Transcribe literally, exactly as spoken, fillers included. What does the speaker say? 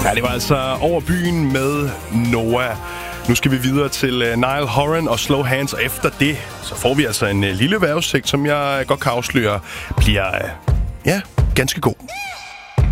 Ja, det var altså Over byen med Noah. Nu skal vi videre til uh, Niall Horan og Slow Hands, og efter det, så får vi altså en uh, lille vejrudsigt, som jeg godt kan afsløre, bliver, uh, ja, ganske god.